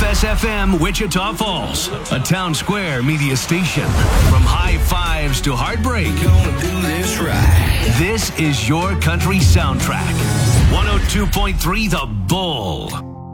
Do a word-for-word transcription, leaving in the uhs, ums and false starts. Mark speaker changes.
Speaker 1: S F M Wichita Falls, a Town Square media station. From high fives to heartbreak,
Speaker 2: Gonna do this right.
Speaker 1: this is your country soundtrack. one oh two point three The Bull.